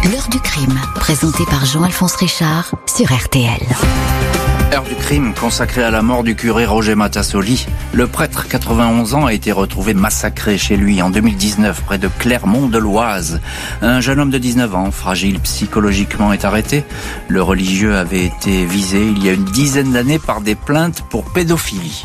L'heure du crime, présentée par Jean-Alphonse Richard sur RTL. Heure du crime consacrée à la mort du curé Roger Matassoli. Le prêtre, 91 ans, a été retrouvé massacré chez lui en 2019 près de Clermont-de-Loise. Un jeune homme de 19 ans, fragile psychologiquement, est arrêté. Le religieux avait été visé il y a une dizaine d'années par des plaintes pour pédophilie.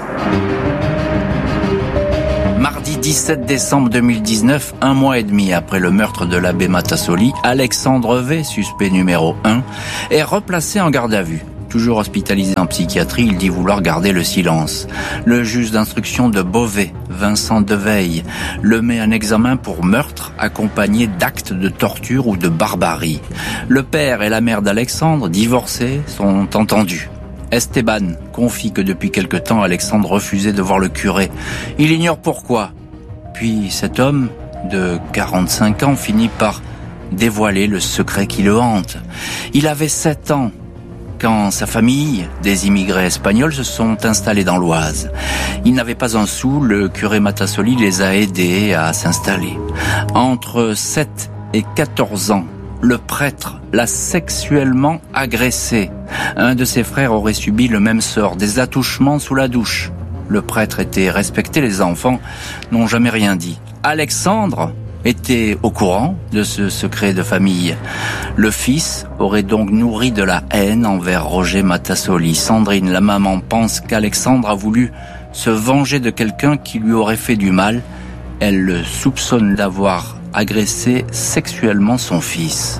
Mardi 17 décembre 2019, un mois et demi après le meurtre de l'abbé Matassoli, Alexandre V, suspect numéro 1, est replacé en garde à vue. Toujours hospitalisé en psychiatrie, il dit vouloir garder le silence. Le juge d'instruction de Beauvais, Vincent Deveille, le met en examen pour meurtre accompagné d'actes de torture ou de barbarie. Le père et la mère d'Alexandre, divorcés, sont entendus. Esteban confie que depuis quelque temps, Alexandre refusait de voir le curé. Il ignore pourquoi. Puis cet homme, de 45 ans, finit par dévoiler le secret qui le hante. Il avait 7 ans quand sa famille, des immigrés espagnols, se sont installés dans l'Oise. Il n'avait pas un sou, le curé Matassoli les a aidés à s'installer. Entre 7 et 14 ans, le prêtre l'a sexuellement agressé. Un de ses frères aurait subi le même sort, des attouchements sous la douche. Le prêtre était respecté, les enfants n'ont jamais rien dit. Alexandre était au courant de ce secret de famille. Le fils aurait donc nourri de la haine envers Roger Matassoli. Sandrine, la maman, pense qu'Alexandre a voulu se venger de quelqu'un qui lui aurait fait du mal. Elle le soupçonne d'avoir agressé sexuellement son fils.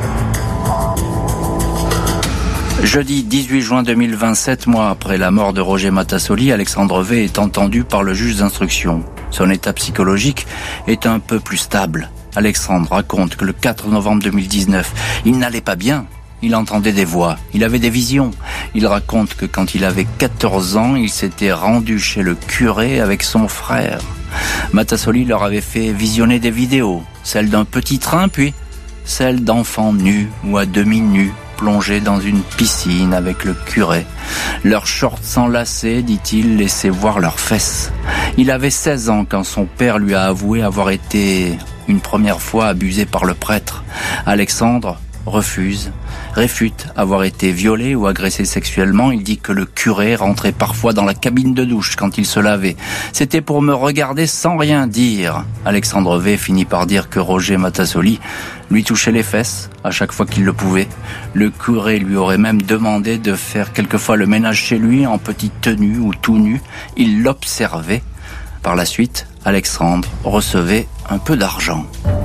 Jeudi 18 juin 2027, mois après la mort de Roger Matassoli, Alexandre V est entendu par le juge d'instruction. Son état psychologique est un peu plus stable. Alexandre raconte que le 4 novembre 2019, il n'allait pas bien. Il entendait des voix, il avait des visions. Il raconte que quand il avait 14 ans, il s'était rendu chez le curé avec son frère. Matassoli leur avait fait visionner des vidéos, celle d'un petit train, puis celle d'enfants nus ou à demi nus, plongés dans une piscine avec le curé. Leurs shorts s'enlaçaient, dit-il, laissaient voir leurs fesses. Il avait 16 ans quand son père lui a avoué avoir été une première fois abusé par le prêtre. Alexandre réfute avoir été violé ou agressé sexuellement. Il dit que le curé rentrait parfois dans la cabine de douche quand il se lavait. C'était pour me regarder sans rien dire. Alexandre V finit par dire que Roger Matassoli lui touchait les fesses à chaque fois qu'il le pouvait. Le curé lui aurait même demandé de faire quelquefois le ménage chez lui en petite tenue ou tout nu. Il l'observait. Par la suite, Alexandre recevait un peu d'argent.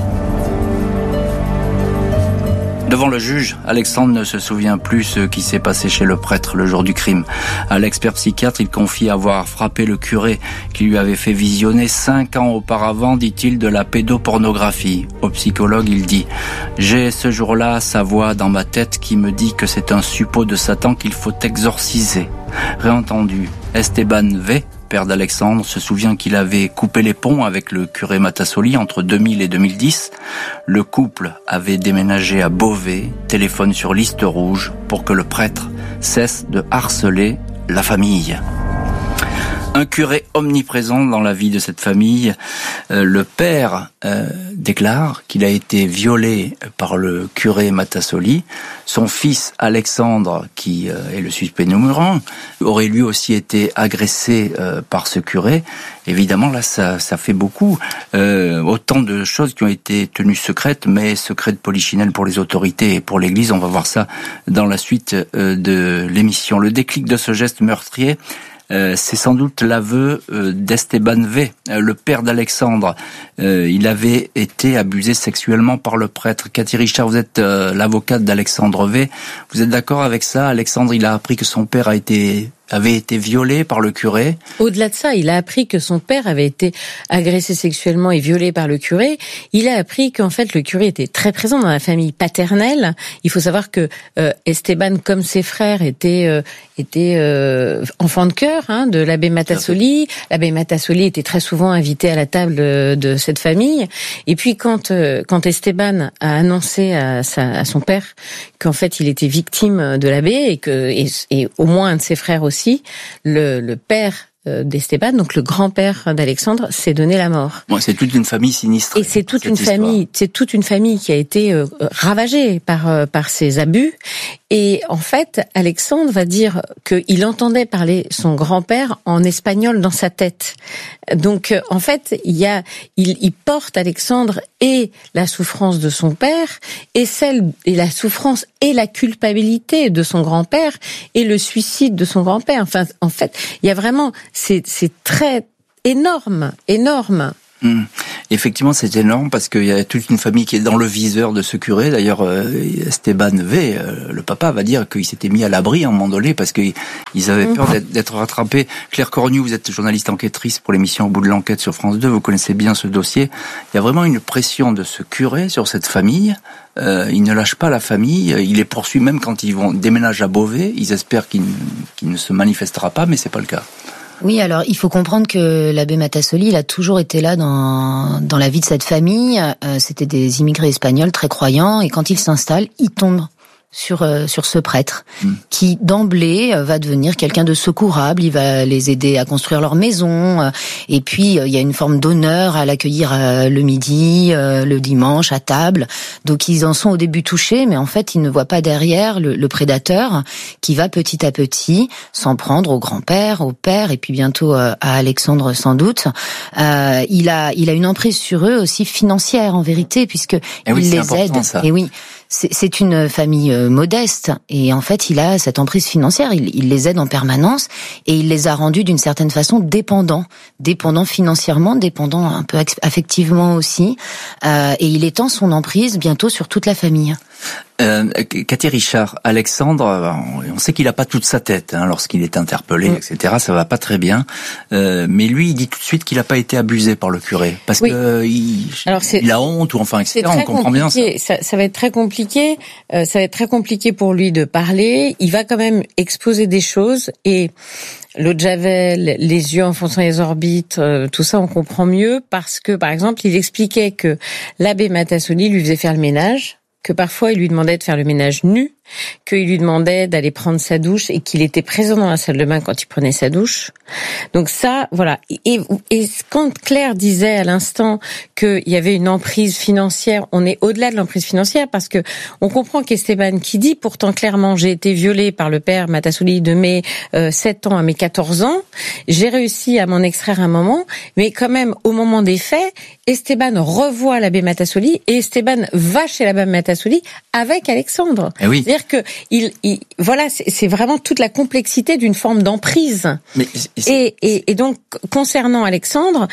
Devant le juge, Alexandre ne se souvient plus ce qui s'est passé chez le prêtre le jour du crime. À l'expert psychiatre, il confie avoir frappé le curé qui lui avait fait visionner 5 ans auparavant, dit-il, de la pédopornographie. Au psychologue, il dit « J'ai ce jour-là sa voix dans ma tête qui me dit que c'est un suppôt de Satan qu'il faut exorciser. » Réentendu, Esteban V, père d'Alexandre, se souvient qu'il avait coupé les ponts avec le curé Matassoli entre 2000 et 2010. Le couple avait déménagé à Beauvais, téléphone sur liste rouge pour que le prêtre cesse de harceler la famille. Un curé omniprésent dans la vie de cette famille. Le père déclare qu'il a été violé par le curé Matassoli. Son fils Alexandre, qui est le suspect numéro 1, aurait lui aussi été agressé par ce curé. Évidemment, là, ça fait beaucoup. Autant de choses qui ont été tenues secrètes, mais secrètes polichinelles pour les autorités et pour l'Église. On va voir ça dans la suite de l'émission. Le déclic de ce geste meurtrier, c'est sans doute l'aveu d'Esteban V, le père d'Alexandre. Il avait été abusé sexuellement par le prêtre. Cathy Richard, vous êtes l'avocate d'Alexandre V. Vous êtes d'accord avec ça? Alexandre, il a appris que son père avait été violé par le curé. Au-delà de ça, il a appris que son père avait été agressé sexuellement et violé par le curé. Il a appris qu'en fait, le curé était très présent dans la famille paternelle. Il faut savoir que Esteban, comme ses frères, était enfant de cœur de l'abbé Matassoli. L'abbé Matassoli était très souvent invité à la table de cette famille. Et puis, quand Esteban a annoncé à son père qu'en fait, il était victime de l'abbé et au moins un de ses frères aussi, le père d'Esteban, donc le grand-père d'Alexandre, s'est donné la mort. Bon, c'est toute une famille sinistre. Et c'est toute une famille qui a été ravagée par ces abus. Et en fait, Alexandre va dire qu'il entendait parler son grand-père en espagnol dans sa tête. Donc, en fait, il porte Alexandre et la souffrance de son père et la souffrance et la culpabilité de son grand-père et le suicide de son grand-père. Enfin, en fait, il y a vraiment, c'est très énorme. Effectivement, c'est énorme parce qu'il y a toute une famille qui est dans le viseur de ce curé. D'ailleurs, Esteban V, le papa, va dire qu'il s'était mis à l'abri à un moment donné parce qu'ils avaient peur d'être rattrapés. Claire Cornu, vous êtes journaliste enquêtrice pour l'émission Au bout de l'enquête sur France 2. Vous connaissez bien ce dossier. Il y a vraiment une pression de ce curé sur cette famille. Il ne lâche pas la famille. Il les poursuit même quand ils vont déménager à Beauvais. Ils espèrent qu'il ne se manifestera pas, mais c'est pas le cas. Oui, alors il faut comprendre que l'abbé Matassoli, il a toujours été là dans la vie de cette famille. C'était des immigrés espagnols très croyants, et quand il s'installe, il tombe sur ce prêtre qui d'emblée va devenir quelqu'un de secourable. Il va les aider à construire leur maison, et puis il y a une forme d'honneur à l'accueillir le midi, le dimanche à table. Donc ils en sont au début touchés, mais en fait ils ne voient pas derrière le prédateur qui va petit à petit s'en prendre au grand-père, au père, et puis bientôt à Alexandre sans doute. Il a une emprise sur eux aussi financière en vérité, puisque il les aide. Ça. Et oui. C'est une famille modeste, et en fait il a cette emprise financière, il les aide en permanence, et il les a rendus d'une certaine façon dépendants financièrement, dépendants un peu affectivement aussi, et il étend son emprise bientôt sur toute la famille. Cathy Richard, Alexandre, on sait qu'il a pas toute sa tête lorsqu'il est interpellé, etc. Ça va pas très bien, mais lui il dit tout de suite qu'il a pas été abusé par le curé parce que il a honte ou enfin etc. On comprend bien ça. Ça va être très compliqué. Ça va être très compliqué pour lui de parler. Il va quand même exposer des choses, et l'eau de Javel, les yeux enfonçant les orbites, tout ça on comprend mieux parce que par exemple il expliquait que l'abbé Matassoli lui faisait faire le ménage, que parfois il lui demandait de faire le ménage nu, qu'il lui demandait d'aller prendre sa douche et qu'il était présent dans la salle de bain quand il prenait sa douche. Donc ça, voilà. Et quand Claire disait à l'instant qu'il y avait une emprise financière, on est au-delà de l'emprise financière parce que on comprend qu'Esteban qui dit pourtant clairement j'ai été violée par le père Matassoli de mes 7 ans à mes 14 ans, j'ai réussi à m'en extraire un moment, mais quand même au moment des faits, Esteban revoit l'abbé Matassoli et Esteban va chez l'abbé Matassoli avec Alexandre. Eh oui. C'est-à-dire que voilà, c'est vraiment toute la complexité d'une forme d'emprise. Mais et donc concernant Alexandre,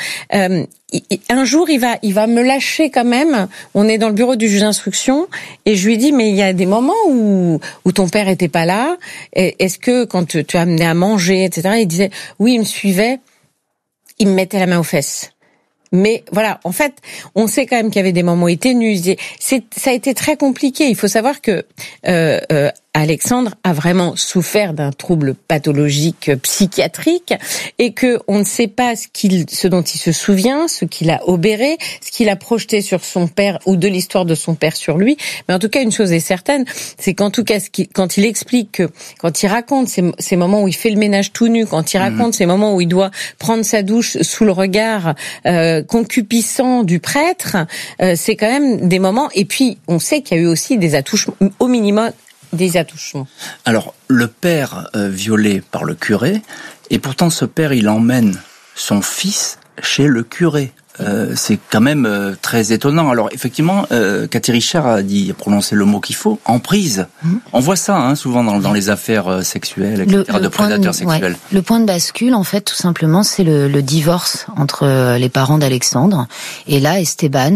un jour il va me lâcher quand même. On est dans le bureau du juge d'instruction et je lui dis mais il y a des moments où ton père était pas là. Est-ce que quand tu as amené à manger, etc. Il disait oui, il me suivait, il me mettait la main aux fesses. Mais voilà, en fait, on sait quand même qu'il y avait des moments ténus. Ça a été très compliqué. Il faut savoir que Alexandre a vraiment souffert d'un trouble pathologique psychiatrique et que on ne sait pas ce dont il se souvient, ce qu'il a obéré, ce qu'il a projeté sur son père ou de l'histoire de son père sur lui. Mais en tout cas, une chose est certaine, c'est qu'en tout cas, quand il explique que, quand il raconte ces moments où il fait le ménage tout nu, quand il raconte ces moments où il doit prendre sa douche sous le regard concupissant du prêtre, c'est quand même des moments. Et puis, on sait qu'il y a eu aussi des attouchements, au minimum, des attouchements. Alors, le père violé par le curé, et pourtant ce père, il emmène son fils chez le curé. C'est quand même très étonnant. Alors effectivement, Cathy Richard a prononcé le mot qu'il faut, emprise. On voit ça souvent dans les affaires sexuelles, etc., de prédateurs sexuels. Ouais. Le point de bascule, en fait, tout simplement, c'est le divorce entre les parents d'Alexandre. Et là, Esteban,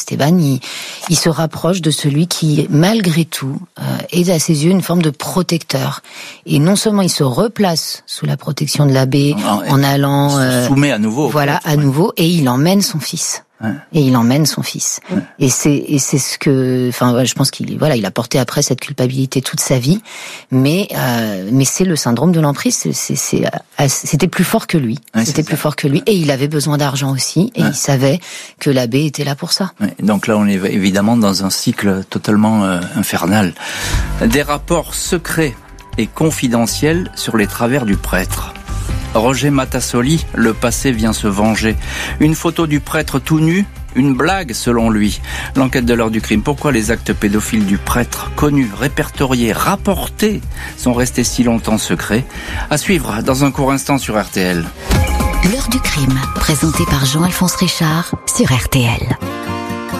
il se rapproche de celui qui, malgré tout, est à ses yeux une forme de protecteur. Et non seulement il se replace sous la protection de l'abbé en allant... Il se soumet à nouveau. Voilà, à nouveau, et il emmène son fils. Ouais. Et il emmène son fils. Ouais. Et c'est ce que, enfin, je pense il a porté après cette culpabilité toute sa vie. Mais c'est le syndrome de l'emprise. C'était plus fort que lui. Ouais, c'était plus fort que lui. Et il avait besoin d'argent aussi. Et il savait que l'abbé était là pour ça. Ouais. Donc là, on est évidemment dans un cycle totalement infernal. Des rapports secrets et confidentiels sur les travers du prêtre. Roger Matassoli, le passé vient se venger. Une photo du prêtre tout nu, une blague selon lui. L'enquête de l'heure du crime. Pourquoi les actes pédophiles du prêtre, connus, répertoriés, rapportés, sont restés si longtemps secrets? À suivre dans un court instant sur RTL. L'heure du crime, présenté par Jean-Alphonse Richard sur RTL.